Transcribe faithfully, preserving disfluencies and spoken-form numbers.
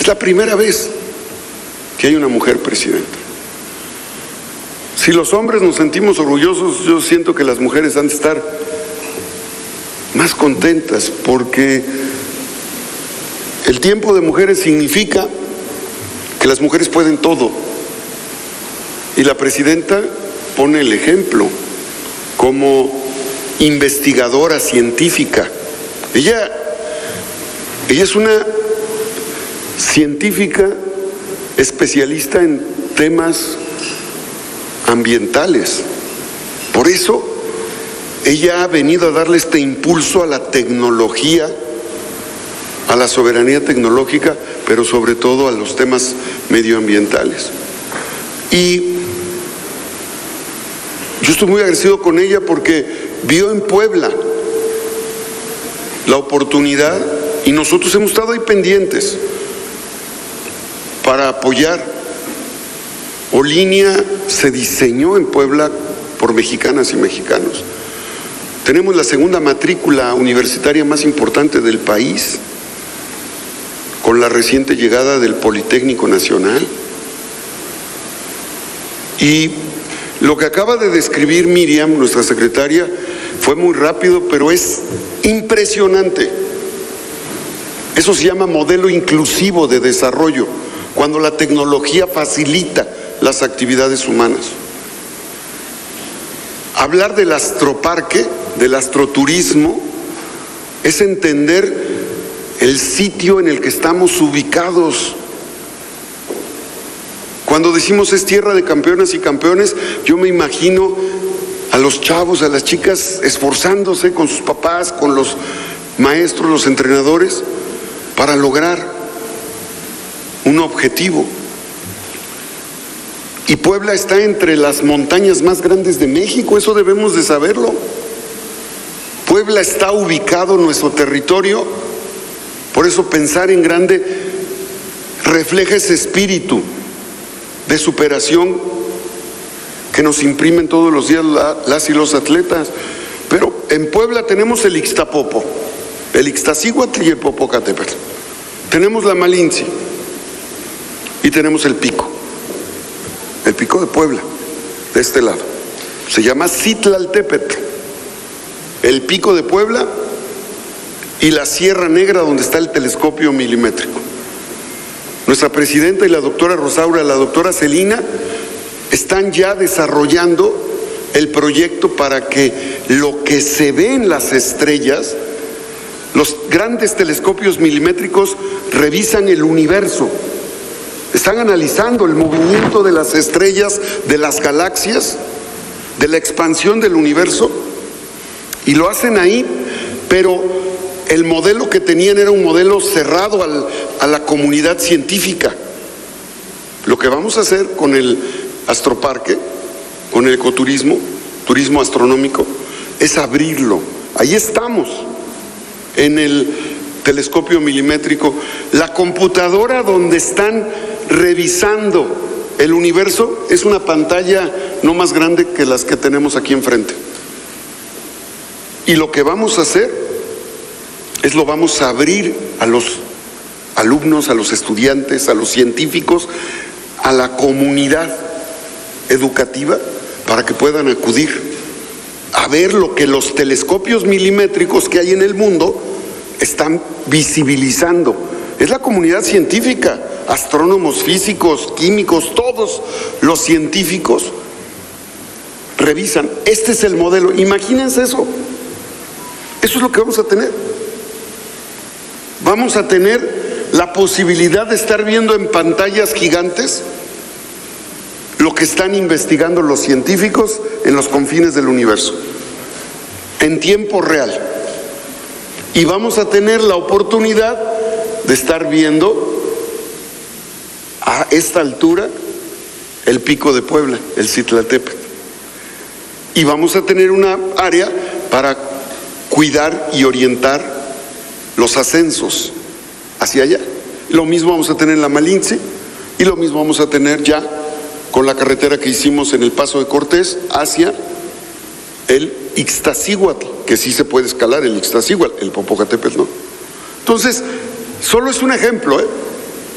la primera vez que hay una mujer presidenta. Si los hombres nos sentimos orgullosos, yo siento que las mujeres han de estar más contentas, porque el tiempo de mujeres significa que las mujeres pueden todo. Y la presidenta pone el ejemplo como investigadora científica. Ella, ella es una científica especialista en temas ambientales. Por eso ella ha venido a darle este impulso a la tecnología, a la soberanía tecnológica, pero sobre todo a los temas medioambientales. Y yo estoy muy agradecido con ella porque vio en Puebla la oportunidad, y nosotros hemos estado ahí pendientes para apoyar. Olinia se diseñó en Puebla por mexicanas y mexicanos. Tenemos la segunda matrícula universitaria más importante del país, con la reciente llegada del Politécnico Nacional. Y lo que acaba de describir Miriam, nuestra secretaria, fue muy rápido, pero es impresionante. Eso se llama modelo inclusivo de desarrollo, cuando la tecnología facilita las actividades humanas. Hablar del astroparque, del astroturismo, es entender el sitio en el que estamos ubicados. Cuando decimos es tierra de campeonas y campeones, yo me imagino a los chavos, a las chicas esforzándose con sus papás, con los maestros, los entrenadores, para lograr un objetivo. Y Puebla está entre las montañas más grandes de México, eso debemos de saberlo. Puebla está ubicado en nuestro territorio, por eso pensar en grande refleja ese espíritu de superación que nos imprimen todos los días la, las y los atletas. Pero en Puebla tenemos el Ixtapopo, el Ixtaccíhuatl y el Popocatépetl. Tenemos la Malinche y tenemos el pico. El pico de Puebla, de este lado. Se llama Citlaltépetl. El pico de Puebla y la Sierra Negra, donde está el telescopio milimétrico. Nuestra presidenta y la doctora Rosaura, la doctora Celina, están ya desarrollando el proyecto para que lo que se ve en las estrellas, los grandes telescopios milimétricos revisan el universo. Están analizando el movimiento de las estrellas, de las galaxias, de la expansión del universo, y lo hacen ahí, pero el modelo que tenían era un modelo cerrado al, a la comunidad científica. Lo que vamos a hacer con el astroparque, con el ecoturismo, turismo astronómico, es abrirlo. Ahí estamos, en el telescopio milimétrico. La computadora donde están revisando el universo es una pantalla no más grande que las que tenemos aquí enfrente. Y lo que vamos a hacer es lo vamos a abrir a los alumnos, a los estudiantes, a los científicos, a la comunidad educativa, para que puedan acudir a ver lo que los telescopios milimétricos que hay en el mundo están visibilizando. Es la comunidad científica, astrónomos, físicos, químicos, todos los científicos revisan. Este es el modelo. Imagínense eso. Eso es lo que vamos a tener. Vamos a tener la posibilidad de estar viendo en pantallas gigantes lo que están investigando los científicos en los confines del universo, en tiempo real. Y vamos a tener la oportunidad de estar viendo a esta altura el pico de Puebla, el Citlaltépetl. Y vamos a tener una área para cuidar y orientar los ascensos hacia allá. Lo mismo vamos a tener en la Malinche y lo mismo vamos a tener ya con la carretera que hicimos en el Paso de Cortés hacia el Ixtaccíhuatl, que sí se puede escalar el Ixtaccíhuatl, el Popocatépetl no. Entonces, solo es un ejemplo, ¿eh?